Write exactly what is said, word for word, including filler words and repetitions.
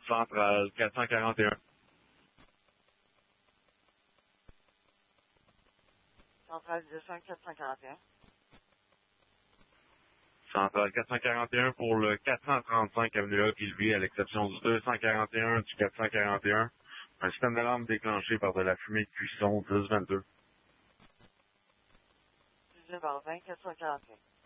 Centrale quatre cent quarante et un. Centrale deux cents quatre cent quarante et un. Centrale quatre cent quarante et un pour le quatre cent trente-cinq avenue Ogilvy, à l'exception du deux cent quarante et un du quatre cent quarante et un. Un système d'alarme déclenché par de la fumée de cuisson dix vingt-deux. dix-neuf heures vingt, quatre cent quarante et un.